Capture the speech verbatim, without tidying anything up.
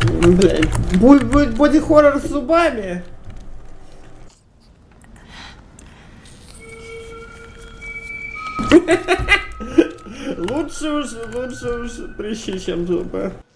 Блять, будет, будет боди-хоррор с зубами. Лучше уж, лучше уж прыщи, чем зубы.